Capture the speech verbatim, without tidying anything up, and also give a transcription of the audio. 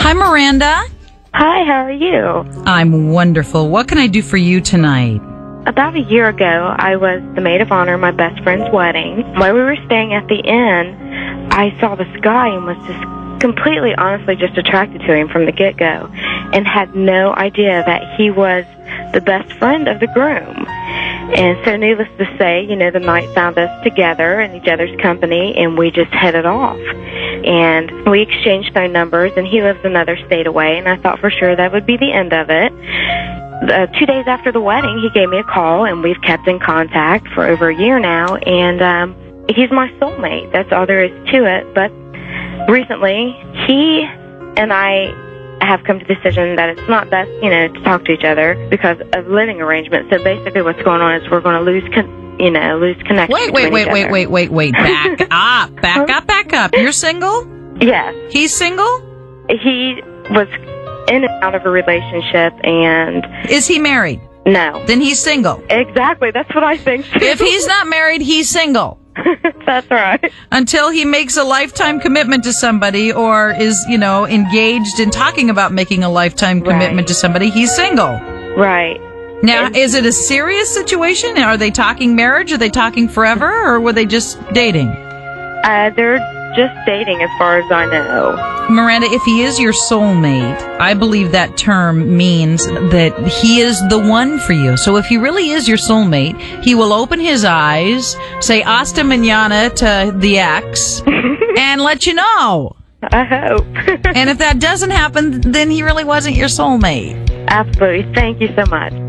Hi, Miranda. Hi, how are you? I'm wonderful. What can I do for you tonight? About a year ago, I was the maid of honor at my best friend's wedding. While we were staying at the inn, I saw this guy and was just completely, honestly, just attracted to him from the get-go and had no idea that he was the best friend of the groom. And so needless to say, you know, the night found us together in each other's company, and we just hit it off. And we exchanged phone numbers, and he lives another state away, and I thought for sure that would be the end of it. Uh, two days after the wedding, he gave me a call, and we've kept in contact for over a year now, and um, he's my soulmate. That's all there is to it. But recently, he and I have come to the decision that it's not best, you know, to talk to each other because of living arrangements. So basically what's going on is we're going to lose, con- you know, lose connection. Wait, wait, wait, wait, wait, wait, wait. Back up, back up, back up. You're single? Yes. He's single? He was in and out of a relationship, and... Is he married? No. Then he's single. Exactly. That's what I think. If he's not married, he's single. That's right. Until he makes a lifetime commitment to somebody or is, you know, engaged in talking about making a lifetime commitment Right. to somebody, he's single. Right. Now, And- is it a serious situation? Are they talking marriage? Are they talking forever? Or were they just dating? Uh, they're just dating as far as I know. Miranda, if he is your soulmate, I believe that term means that he is the one for you. So if he really is your soulmate, he will open his eyes, say hasta mañana to the ex, and let you know. I hope. And if that doesn't happen, then he really wasn't your soulmate. Absolutely. Thank you so much.